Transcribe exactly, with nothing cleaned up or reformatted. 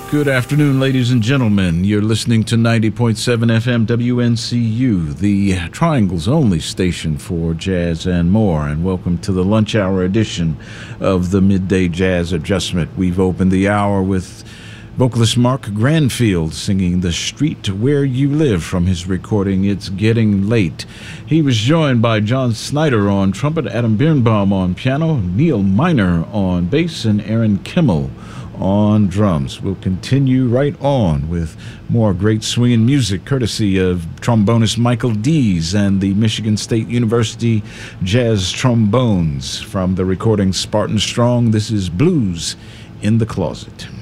Good afternoon, ladies and gentlemen. You're listening to ninety point seven F M W N C U, the Triangle's only station for jazz and more. And welcome to the lunch hour edition of the Midday Jazz Adjustment. We've opened the hour with vocalist Mark Granfield singing The Street Where You Live from his recording It's Getting Late. He was joined by John Snyder on trumpet, Adam Birnbaum on piano, Neil Miner on bass, and Aaron Kimmel on drums. We'll continue right on with more great swinging music courtesy of trombonist Michael Dees and the Michigan State University Jazz Trombones from the recording Spartan Strong. This is Blues in the Closet.